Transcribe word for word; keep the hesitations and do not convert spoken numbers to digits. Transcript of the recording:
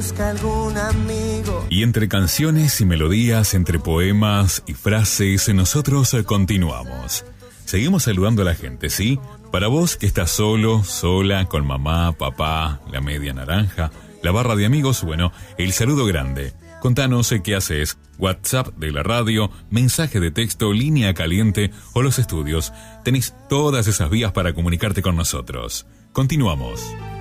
algún amigo. Y entre canciones y melodías, entre poemas y frases, nosotros continuamos. Seguimos saludando a la gente, ¿sí? Para vos que estás solo, sola, con mamá, papá, la media naranja, la barra de amigos, bueno, el saludo grande. Contanos qué haces, WhatsApp de la radio, mensaje de texto, línea caliente o los estudios. Tenés todas esas vías para comunicarte con nosotros. Continuamos.